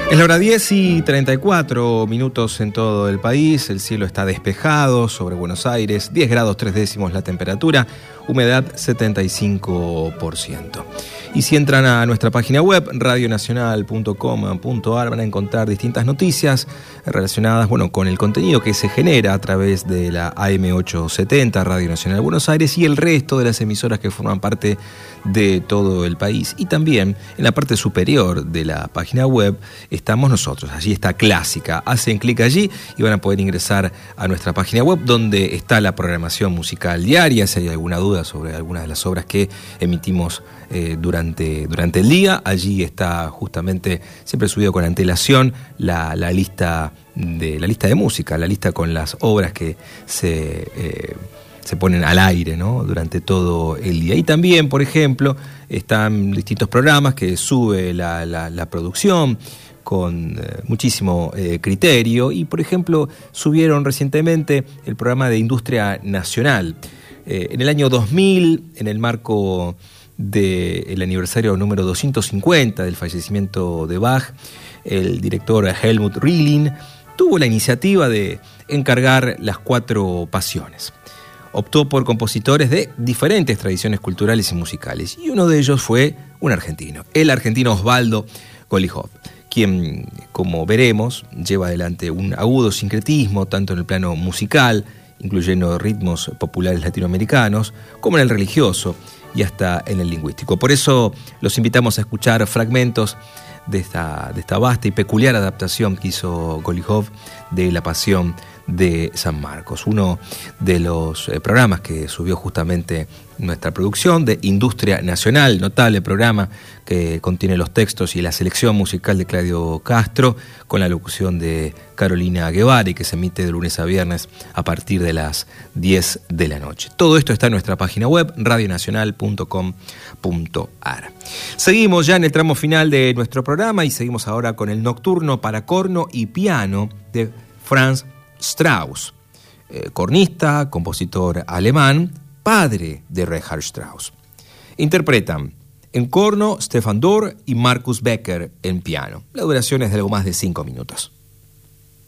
Es la hora 10:34 en todo el país. El cielo está despejado sobre Buenos Aires, 10 grados 3 décimos la temperatura, humedad 75%. Y si entran a nuestra página web, radionacional.com.ar, van a encontrar distintas noticias relacionadas con el contenido que se genera a través de la AM870, Radio Nacional Buenos Aires, y el resto de las emisoras que forman parte de todo el país. Y también en la parte superior de la página web estamos nosotros. Allí está Clásica. Hacen clic allí y van a poder ingresar a nuestra página web, donde está la programación musical diaria. Si hay alguna duda sobre algunas de las obras que emitimos durante el día, allí está justamente siempre subido con antelación la lista de música, la lista con las obras que se ponen al aire, ¿no?, durante todo el día. Y también, por ejemplo, están distintos programas que sube la producción con muchísimo criterio. Y, por ejemplo, subieron recientemente el programa de Industria Nacional. En el año 2000, en el marco del aniversario número 250 del fallecimiento de Bach, el director Helmut Rilling tuvo la iniciativa de encargar las 4 pasiones. Optó por compositores de diferentes tradiciones culturales y musicales, y uno de ellos fue un argentino, el argentino Osvaldo Golijov, quien, como veremos, lleva adelante un agudo sincretismo tanto en el plano musical, incluyendo ritmos populares latinoamericanos, como en el religioso y hasta en el lingüístico. Por eso los invitamos a escuchar fragmentos de esta vasta y peculiar adaptación que hizo Golijov de La Pasión de San Marcos, uno de los programas que subió justamente nuestra producción de Industria Nacional, notable programa que contiene los textos y la selección musical de Claudio Castro, con la locución de Carolina Guevara, y que se emite de lunes a viernes a partir de las 10 de la noche. Todo esto está en nuestra página web, radionacional.com.ar. Seguimos ya en el tramo final de nuestro programa y seguimos ahora con el Nocturno para corno y piano de Franz Strauss, cornista, compositor alemán, padre de Richard Strauss. Interpretan en corno Stefan Dorr y Markus Becker en piano. La duración es de algo más de 5 minutos.